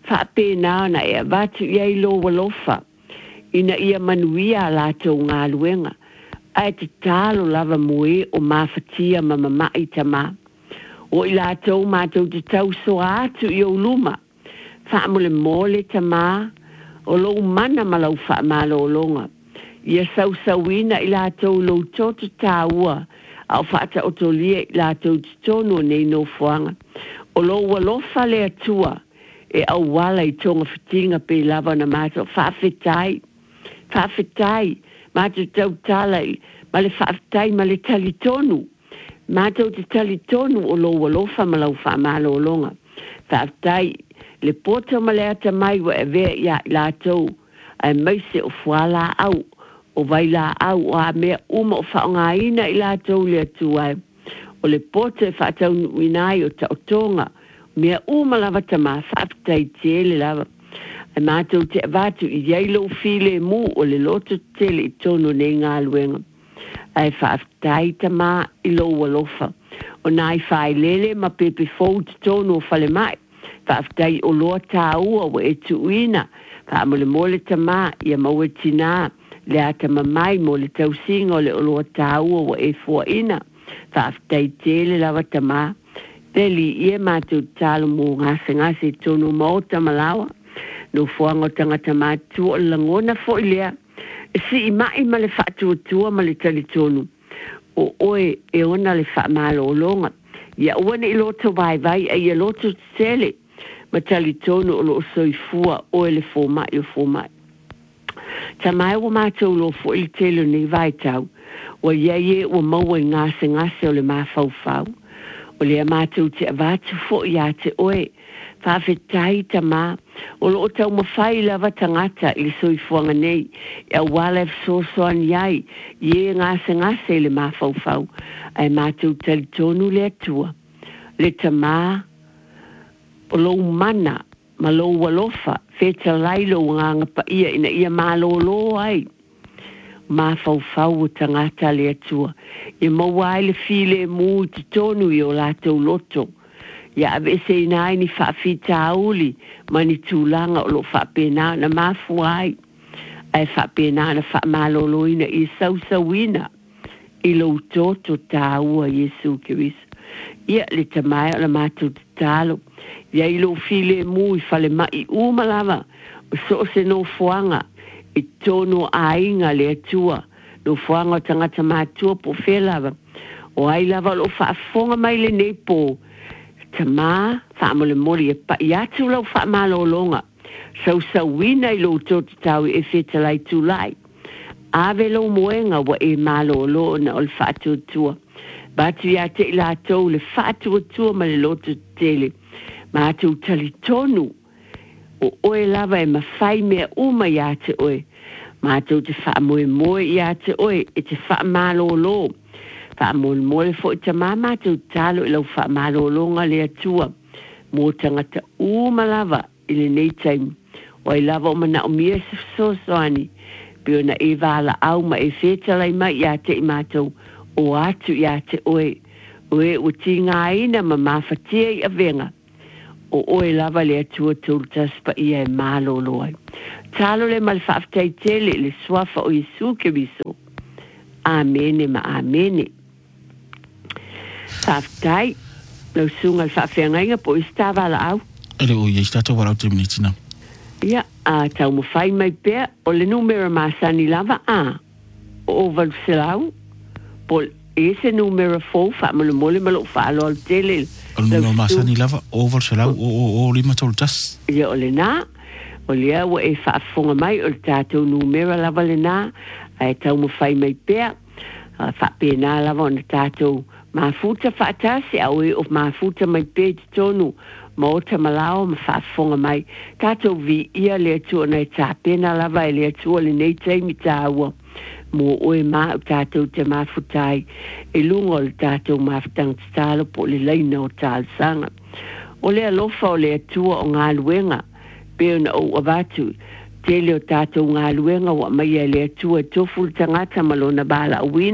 whapena na e vatu iai lo walofa. Ina ia manuia la tau ngā luenga. Ai te talo lava moe o mawhatia mamamai tama. O i la tau mātou te tau so atu i o luma. Whaamole mole tama. O lo mana malau whaamalo o longa. Ia sausawina i la tau lo toto tāua. Au whaata o to lia i la tau te tono nei no fuanga. O lo walofa le atua. E au wala i tonga whitinga pe lava na mātou. Whawhetai. Whawhetai. Mātou tau talai. Ma le whawhetai ma le talitonu. Mātou te talitonu o lo walofa malau whaamalo o longa. Whawhetai. Le poto ma le ata mai wa e vea ia i lātou. Ai maise o fuala au. O vai la au o a mea uma o whaonga ina i lātou le atu ai. O le poto e whaatau nuinai o tautonga. Mea uma lava tama whawhetai tele lava. Ai mātou te avatu i yeilo file mu o le loto tele i tono nei ngā luenga. Ai whawhetai tama i lo walofa. O nai whai lele ma pepe fau te tono o whale mai. Whawhetai o loa tāua o e tuina. Whaamole mole tama i a maue tina. Le ata mamai mo le tausinga o le o loa tāua o e fua ina. Whawhetai tele lava tama. Peli ia mātou talo mō ngase tono maota malawa. No fuanga tangata mātua o langona fo ilea. E si i mai ma le whaatuatua ma le talitonu. O oe e ona le whaamalo o longa. Ia uane i loto vai e ia loto tele. Ma talitonu o lo soifua oe le fōmai o fōmai. Ta mai o mātou lo fo ili tele nei vai tau. O ia o maua i ngase o le mawhauwhau. O lea mātou te avatu fo ia te oe. Whawhetai tama. O lo tau mawhai lava tangata i le soifuanga nei. E wala e fsosoan iai. Ie ngase le mawhauwhau. Ai mātou talitonu le atua. Le tama. O lo mana. Ma lo walofa. Feta lailo nganga pa ia ina ia malolo ai. Mawhauwhau o tangata le atua. E mawai le file mu te tonu i o lātou loto. Ia ave se inai ni whawhita auli. Mani tūlanga o lo whapena na mafuai. Ai whapena na whamalolo ina i sausawina. I lo toto tāua Jesu Kiriso. Ia le tamai o la mātou te talo. Ia i lo file mu i whale mai umalava. O so se no fuanga. I tono ainga le atua. No fuanga tangata mātua po whelava. O ai lava lo whaafonga mai le nepo. Tama, whaamole mori e pa i atu lau whaamalo longa. Sausawina i lo tōtu tau e whetalai tūlai. Ave lo moenga wa e malo lo na o le whaatuatua. Batu ia te ila tau le whaatuatua ma le loto tele. Ma atu talitonu. O oe lava e mawhai mea uma ia te oe. Ma atu te whaamoe ia te oe e te whaamalo lo. Whaamoe fo i ta mama atu talo i lau whaamalo longa le atua. Mō tangata umalava i le nei taimu. O ai lava o mana o mia se sosoani. Pio na e wala au ma e whetalai mai ia te i mātou. O atu ia te oe. Oe o ti ngā ina ma mawhatia i avenga. O oe lava le atua tūrutas pa ia e malo loai. Talo le mal whaftai tele le swafa o Jesu Kiriso. Amene ma amene. Whaftai. Lau sunga le whawhiangainga po istawa la au. Ele o ia istata warau te minitina. Ia, tau mo whai mai pēr. O le numero masani lava o valu selau. Po ese numero 4 whaamole mole malo whaalo al tele. O le numero masani lava o valu selau o lima tolutas. Ia o le nā. O lea wa e whaafonga mai o le tātou numero lava le nā. Ai tau mo whai mai pēr. Whapena lava o na tātou mafuta whaatasi au e o mafuta mai pē te tonu. Ma o ta malao ma whaafonga mai. Tātou vi ia le atua nei tāpena lava e le atua le nei teimi tāua. Mo oe ma o tātou te mafutai. E lunga o le tātou mafutang te tālo po le leina o tālsanga. O le alofa o le atua o ngā luenga. Peo na o avatu. Tele o tātou ngā luenga wa mai e le atua tofulu tangata malona bala awina.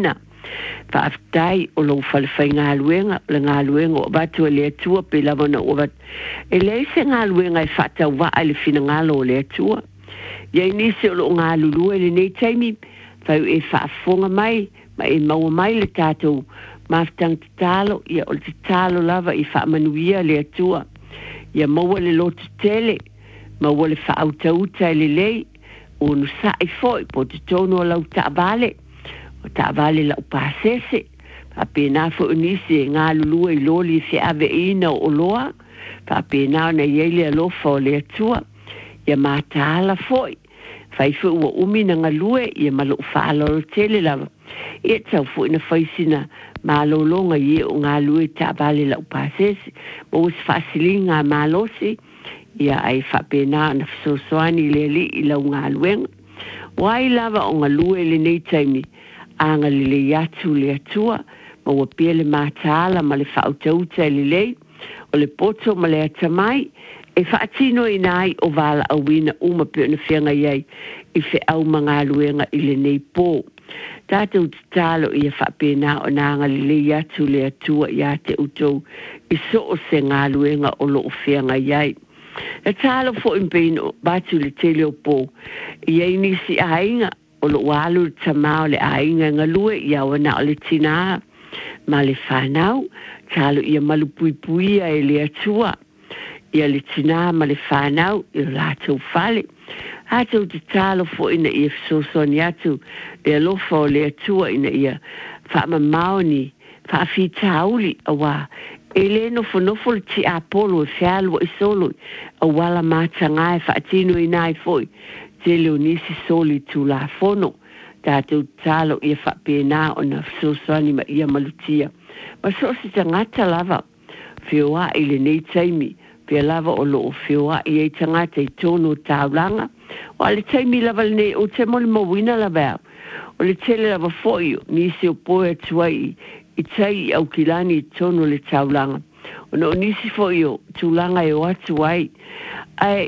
Whaaftai o lo whalawhai ngā luenga, le ngā luenga o batu le atua pe lavana o bat. E le se ngā luenga e whatau waa le whina ngalo o le atua. Iai nisi o lo ngā lulua le nei taimi, whau e whaafonga mai, ma e maua mai le tātou maftang te talo, ia o te talo lava i whaamanuia le atua. Ia maua le lotu tele, maua le whautauta le lei, o no sai foi, po te tono o lau taavale, o taavale lau pāsese, pa pēnā fo unisi ngā lulua i loli se ave ina o loa, pa pēnā na iele alofa o le atua, ia mātāla foi, fai fu ua umi na ngalue, ia malo whaaloro tele lava, ia tau fu ina faisina malolonga i o ngā lue taavale lau pāsese, mo us fasili ngā malosi, ia ai whapena na fisosoani le li i lau ngā luenga. Wai lava o ngā lue le nei taimi, anga le yatu le atua, ma ua pia le mātāla ma le whautauta le lei, o le poto ma le atamai, e whaatino i nai o wala awina uma pio na whianga iai, i whi au ma ngā luenga i le nei pō. Tātou te talo i a whapena o nanga le yatu le atua i a te utou, i so o se ngā luenga o lo o whianga iai. E talo fo impino batu le tele o pō. Ia inisi a inga o lo walu tamao le a inga ngalue ia wana o le tina. Ma le whanau, talo ia malupuipuia e le atua. Ia le tina ma le whanau i rātou whale. Atou te talo fo ina ia fisosoni atu le alofa o le atua ina ia whaamamaoni, whaafitauli awa. E le nofo ti apolo e whialo e solo a wala mātanga e whaatino i nai foi te leo nisi soli tu la fono tātou talo i a whapena o na fisosani ma ia malutia. Ma so si tangata lava whioa i le nei taimi pia lava o loo whioa i e tangata i tono taulanga o le taimi lava le nei o te mole mawina lava o le tele lava foi nisi o poe tuai i tai au kilani tono le taulanga. O no nisi fo yo tulanga e o atu ai. Ai,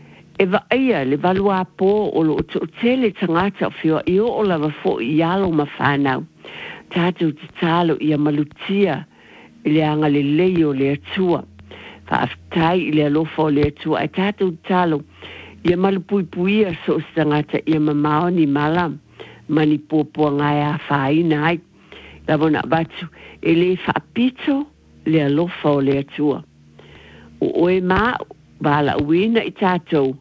e va aia le valua po o lo tele tangata fio i o lava fo i alo ma whanau. Tātou te talo i a malutia i le anga le leo le atua. Whaaftai i le alofa o le atua. Ai tātou te talo i a malupuipuia so tangata i a mamaoni malam. Mani pōpua ngai a whaina ai. Lavona batu, e le whaapito le alofa o le atua. O oe mā, bala uina i tātou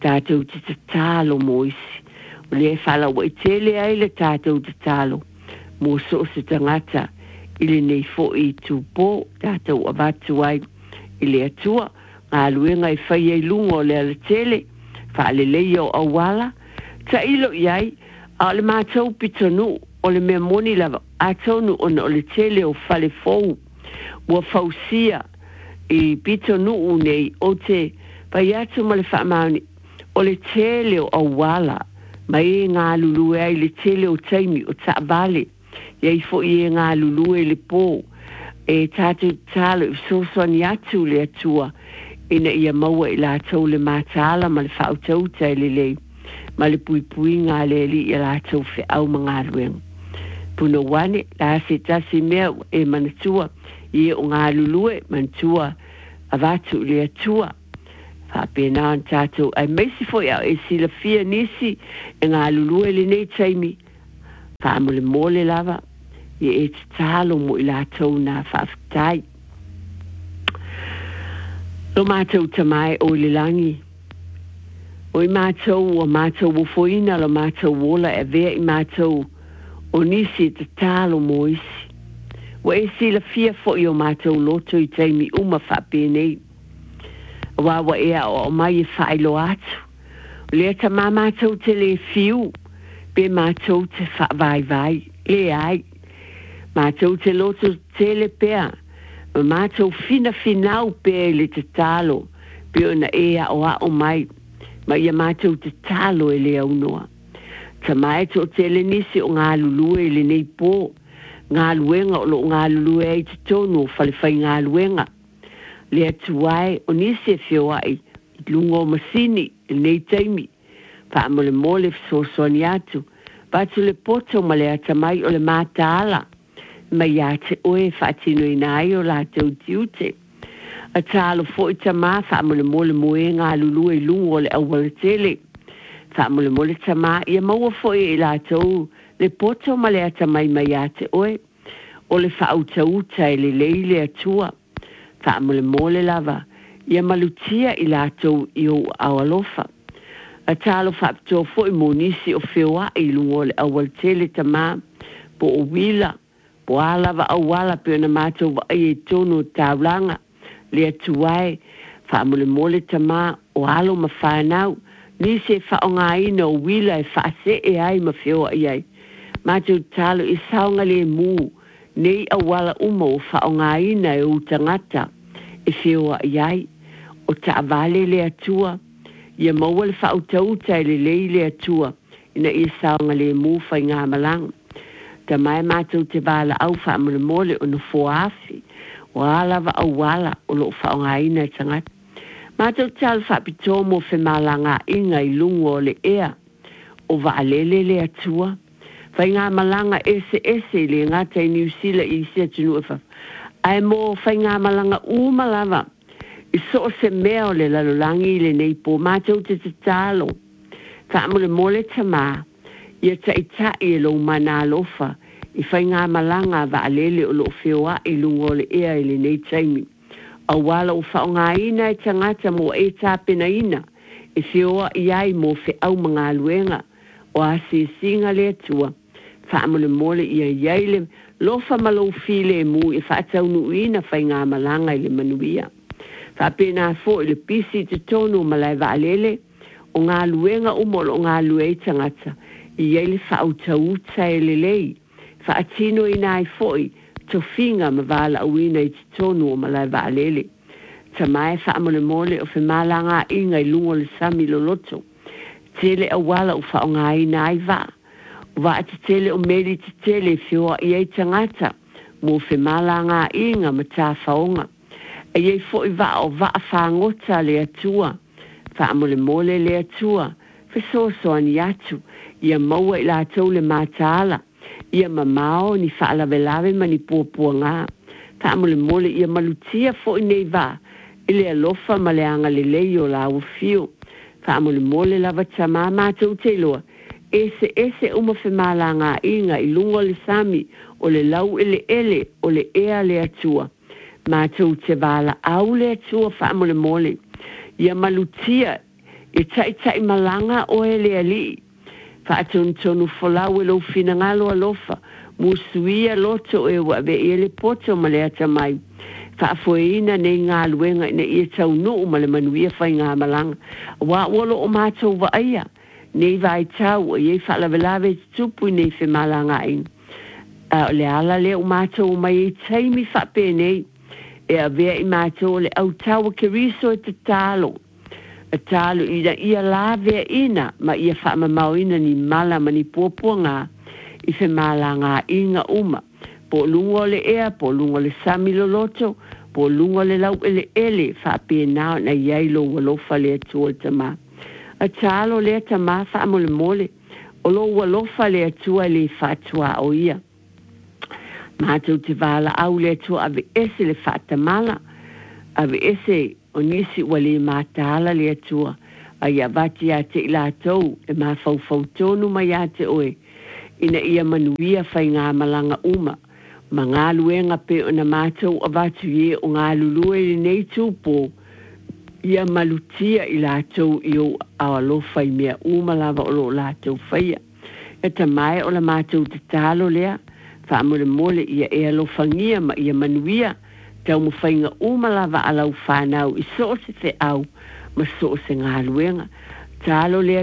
te talo moisi. O le whala wa i tele ai le tātou te talo. Mō so se tangata, i le nei fo i tūpō, tātou abatu ai, i le atua, ngā luenga i whai ei lungo le ala tele, whaale leio au wala, ta ilo iai, a le mātou pitonu, o le mea moni lava, a tonu ona o le tele o whale fou, ua fausia i pito nuu nei o te pai atu ma le whaamauni, o le tele o awala, ma e ngā lulue ai le tele o taimi o taabale, iei fo i e ngā lulue le pō, e tātou tālo i sosoni atu le atua, ina ia maua i la tau le mātāla ma le whautauta e le lei, ma le pui ngā le li i la tau whi au ma ngā ruenga. Puno wane, la se tasi mea e manatua, i o ngā lulue, manatua, avatu le atua. Whapena an tātou, ai meisi foi au e sila fia nisi, e ngā lulue le nei taimi. Whaamole mole lava, i e te talo mo i la tau nā whaafitai. Lo mātou tamai o le langi. O i mātou o foina, lo mātou wola e vea i mātou o nisi te talo mo isi. Wa e sila fia fo i o mātou loto i taimi uma whapenei. Wa ea o mai e whaelo atu. Lea ta mā mātou te le fiu, pe mātou te whaavai, le ai. Mātou te loto te le pea, mātou finau pe le te talo, pe ona ea o a o mai, ma ia mātou te talo e le aunoa. Ta mai to tele nisi o ngā lulue le nei pō, ngā luenga o lo ngā lulue ai te tono whalewhai ngā luenga. Le atuai o nisi e whio ai, i lungo masini, le nei taimi, wha mole fisosoni atu, Patu le poto ma le atamai o le mātāla. Ma ia te oe whaatino inai o la tau tiute. A tālo fo i tamā whaamole mole moe ngā lulu e lungo o le awala tele. Whaamole mole tamā ia maua fo i la tau le poto ma le atamai ma ia te oe. O le whautauta e le leile atua. Whaamole mole lava. Ia malutia i la tau i o awalofa. A tālo whaapitoa fo i monisi o whioa i lungo o le awala tele tamā. Po o wila. Po alawa awala pe ona mātou wa e tono taulanga. Le atuai, whaamole mole tamā o alo ma whanau, ni se whaonga ina o wila e whaase e ai ma whioa i ai. Mātou talo i saonga le mū, nei awala uma o whaonga ina e utangata e whioa i ai. O taavale le atua, ia maua le whautauta e le lei le atua, ina i saonga le mū whai ngā malanga. Ta mai mātou te wala au whaamole mole o no foafi, o alawa au wala o lo whaonga ina e tangat. Mātou tal whapito mo whemalanga inga i lungo o le ea, o waalele le atua. Whai ngā malanga ese le ngata i New Zealand i sia tunu e whaf. Ai mo whai ngā malanga umalawa, i so se mea o le lalolangi le neipo, mātou te talo. Whaamole mole tamā, ia ta i lo mana lofa, i whai ngā malanga wa alele o lo whioa i lungo le ea i le nei taimi. A wala o whaonga ina e tangata mo e tāpena ina, e whioa i ai mo whi au mga luenga, o ase singa le atua, whaamole mole ia iaile, lofa malo file mu i whaataunu ina whai ngā malanga i le manuia. Whapena fo i le pisi te tonu malai wa alele, o ngā luenga umolo o ngā lue i tangata, i ele whautauta e le lei, whaatino i nai foi, to finga ma wala awina i te tonu o malai wa alele. Ta mai whaamole mole o whemalanga inga i lungo le sami lo loto. Tele a wala o whaonga i nai wa. Wa te tele o meri te tele whioa i ei tangata, mo whemalanga inga ma tā whaonga. E ei foi wa o wa whangota le atua, whaamole mole le atua, whesoasoani atu, ia maua i la tau le mātāla, ia mamao ni whaalawelawe ma ni puapua ngā. Whaamole mole ia malutia fo i nei wā, i le alofa ma le anga le lei o la ufio. Whaamole mole lava tamā mātou te loa, ese uma whemalanga inga i lungo le sami o le lau ele o le ea le atua. Mātou te wala au le atua whaamole mole, ia malutia i tai malanga o e le ali. Whaatonu wholau e lo fina ngalo alofa, musuia loto e wawe e le poto ma le atamai. Whaafoeina nei ngā luenga ina i tau nuu ma le manuia whai ngā malanga. Wa wolo o mātou wa aia, nei vai tau e ei whaalawelawe tupu nei whemalanga ing. Le ala le o mātou mai e taimi whape nei, e a vea i mātou le au tawa ke riso e te talo. A talo ia la vea ina, ma ia whaamamau ina ni mala ma ni puapua ngā, i whemalanga inga uma. Po lungo le ea, po lungo le sami lo loto, po lungo le lau ele, whape nao na iailo walofa le atua tamā. A talo le tamā whaamole mole, o lo walofa le atua le whatua o ia. Mātou te wala au le atua ave ese le whatamala, ave ese o nisi wale mātāla le atua, a ia vati a te ila tau, e mā fau tonu mai a te oe, ina ia manuia whai ngā malanga uma, ma ngā luenga pe o na mātou a vatu ie o ngā lulue le nei tūpō, ia malutia i lātou i o awalofa i mea umalawa o lo lātou whaia. E ta mai o la mātou te talo lea, whaamole mole ia e alofangia ma ia manuia, tau mo whainga umalawa alau whanau i so se te au, ma so se ngā luenga. Talo lea